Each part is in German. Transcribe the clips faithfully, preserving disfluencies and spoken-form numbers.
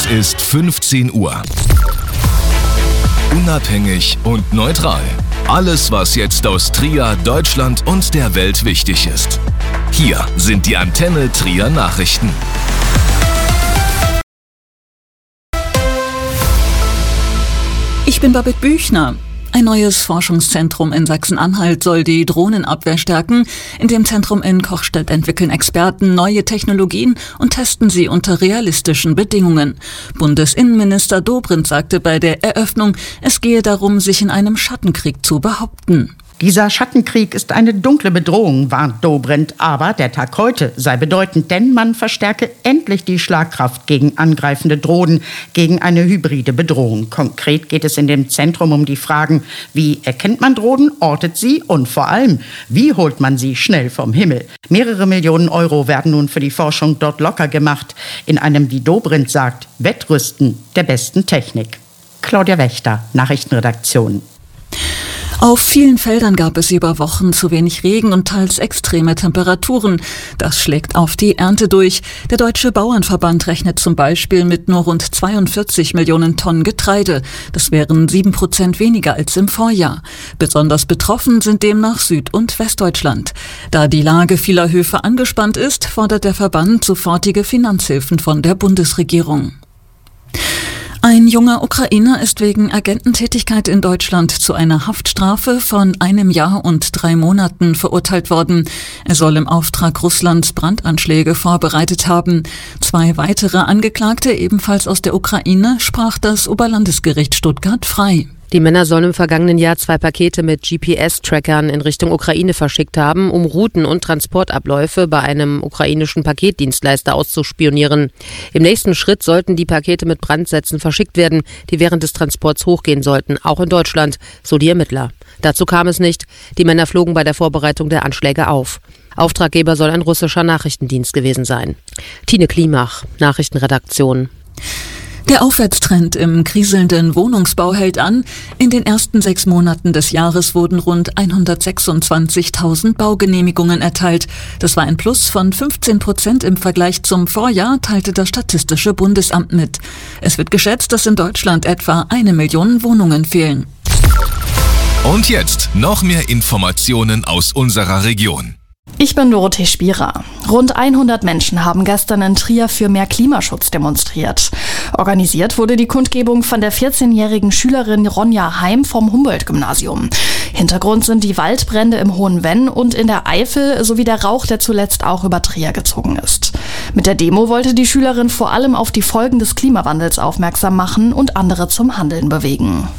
Es ist fünfzehn Uhr. Unabhängig und neutral. Alles, was jetzt aus Trier, Deutschland und der Welt wichtig ist. Hier sind die Antenne Trier Nachrichten. Ich bin Babette Büchner. Ein neues Forschungszentrum in Sachsen-Anhalt soll die Drohnenabwehr stärken. In dem Zentrum in Kochstedt entwickeln Experten neue Technologien und testen sie unter realistischen Bedingungen. Bundesinnenminister Dobrindt sagte bei der Eröffnung, es gehe darum, sich in einem Schattenkrieg zu behaupten. Dieser Schattenkrieg ist eine dunkle Bedrohung, warnt Dobrindt. Aber der Tag heute sei bedeutend, denn man verstärke endlich die Schlagkraft gegen angreifende Drohnen, gegen eine hybride Bedrohung. Konkret geht es in dem Zentrum um die Fragen, wie erkennt man Drohnen, ortet sie und vor allem, wie holt man sie schnell vom Himmel. Mehrere Millionen Euro werden nun für die Forschung dort locker gemacht, in einem, wie Dobrindt sagt, Wettrüsten der besten Technik. Claudia Wächter, Nachrichtenredaktion. Auf vielen Feldern gab es über Wochen zu wenig Regen und teils extreme Temperaturen. Das schlägt auf die Ernte durch. Der Deutsche Bauernverband rechnet zum Beispiel mit nur rund zweiundvierzig Millionen Tonnen Getreide. Das wären sieben Prozent weniger als im Vorjahr. Besonders betroffen sind demnach Süd- und Westdeutschland. Da die Lage vieler Höfe angespannt ist, fordert der Verband sofortige Finanzhilfen von der Bundesregierung. Ein junger Ukrainer ist wegen Agententätigkeit in Deutschland zu einer Haftstrafe von einem Jahr und drei Monaten verurteilt worden. Er soll im Auftrag Russlands Brandanschläge vorbereitet haben. Zwei weitere Angeklagte, ebenfalls aus der Ukraine, sprach das Oberlandesgericht Stuttgart frei. Die Männer sollen im vergangenen Jahr zwei Pakete mit G P S-Trackern in Richtung Ukraine verschickt haben, um Routen und Transportabläufe bei einem ukrainischen Paketdienstleister auszuspionieren. Im nächsten Schritt sollten die Pakete mit Brandsätzen verschickt werden, die während des Transports hochgehen sollten, auch in Deutschland, so die Ermittler. Dazu kam es nicht. Die Männer flogen bei der Vorbereitung der Anschläge auf. Auftraggeber soll ein russischer Nachrichtendienst gewesen sein. Tine Klimach, Nachrichtenredaktion. Der Aufwärtstrend im kriselnden Wohnungsbau hält an. In den ersten sechs Monaten des Jahres wurden rund hundertsechsundzwanzigtausend Baugenehmigungen erteilt. Das war ein Plus von fünfzehn Prozent im Vergleich zum Vorjahr, teilte das Statistische Bundesamt mit. Es wird geschätzt, dass in Deutschland etwa eine Million Wohnungen fehlen. Und jetzt noch mehr Informationen aus unserer Region. Ich bin Dorothee Spierer. Rund hundert Menschen haben gestern in Trier für mehr Klimaschutz demonstriert. Organisiert wurde die Kundgebung von der vierzehnjährigen Schülerin Ronja Heim vom Humboldt-Gymnasium. Hintergrund sind die Waldbrände im Hohen Venn und in der Eifel sowie der Rauch, der zuletzt auch über Trier gezogen ist. Mit der Demo wollte die Schülerin vor allem auf die Folgen des Klimawandels aufmerksam machen und andere zum Handeln bewegen.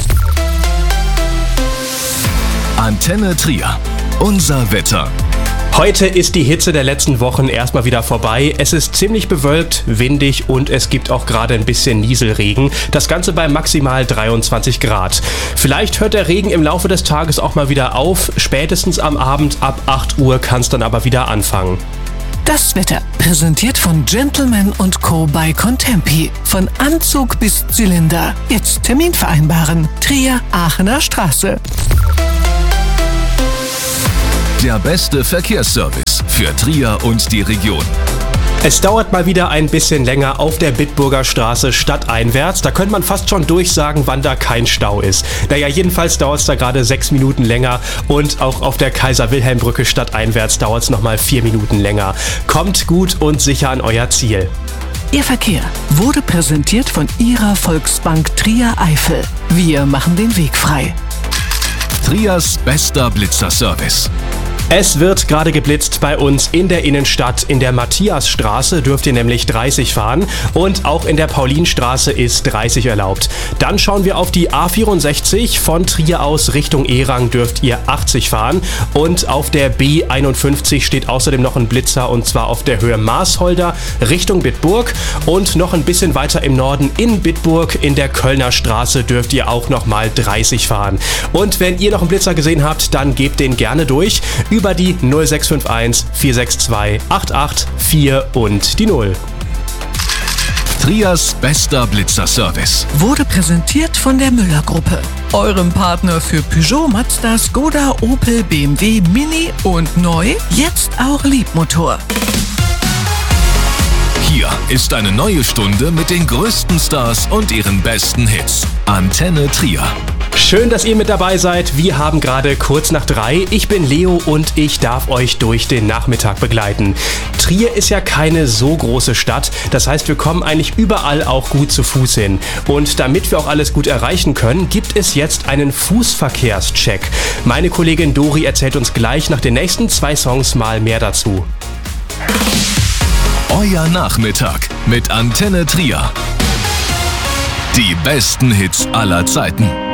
Antenne Trier. Unser Wetter. Heute ist die Hitze der letzten Wochen erstmal wieder vorbei. Es ist ziemlich bewölkt, windig und es gibt auch gerade ein bisschen Nieselregen. Das Ganze bei maximal dreiundzwanzig Grad. Vielleicht hört der Regen im Laufe des Tages auch mal wieder auf. Spätestens am Abend ab acht Uhr kann es dann aber wieder anfangen. Das Wetter, präsentiert von Gentleman und Co. bei Contempi. Von Anzug bis Zylinder. Jetzt Termin vereinbaren. Trier, Aachener Straße. Der beste Verkehrsservice für Trier und die Region. Es dauert mal wieder ein bisschen länger auf der Bitburger Straße stadteinwärts. Da könnte man fast schon durchsagen, wann da kein Stau ist. Naja, jedenfalls dauert es da gerade sechs Minuten länger und auch auf der Kaiser-Wilhelm-Brücke stadteinwärts dauert es nochmal vier Minuten länger. Kommt gut und sicher an euer Ziel. Ihr Verkehr wurde präsentiert von Ihrer Volksbank Trier Eifel. Wir machen den Weg frei. Triers bester Blitzerservice. Es wird gerade geblitzt bei uns in der Innenstadt. In der Matthiasstraße dürft ihr nämlich dreißig fahren und auch in der Paulinstraße ist dreißig erlaubt. Dann schauen wir auf die A vierundsechzig. Von Trier aus Richtung Erang dürft ihr achtzig fahren und auf der B einundfünfzig steht außerdem noch ein Blitzer und zwar auf der Höhe Marsholder Richtung Bitburg und noch ein bisschen weiter im Norden in Bitburg in der Kölner Straße dürft ihr auch noch mal dreißig fahren. Und wenn ihr noch einen Blitzer gesehen habt, dann gebt den gerne durch über die null sechs fünf eins vier sechs zwei acht acht vier und die null. Triers bester Blitzerservice wurde präsentiert von der Müller-Gruppe, eurem Partner für Peugeot, Mazda, Skoda, Opel, B M W, Mini und neu, jetzt auch Liebmotor. Hier ist eine neue Stunde mit den größten Stars und ihren besten Hits. Antenne Trier. Schön, dass ihr mit dabei seid. Wir haben gerade kurz nach drei. Ich bin Leo und ich darf euch durch den Nachmittag begleiten. Trier ist ja keine so große Stadt. Das heißt, wir kommen eigentlich überall auch gut zu Fuß hin. Und damit wir auch alles gut erreichen können, gibt es jetzt einen Fußverkehrscheck. Meine Kollegin Dori erzählt uns gleich nach den nächsten zwei Songs mal mehr dazu. Euer Nachmittag mit Antenne Trier. Die besten Hits aller Zeiten.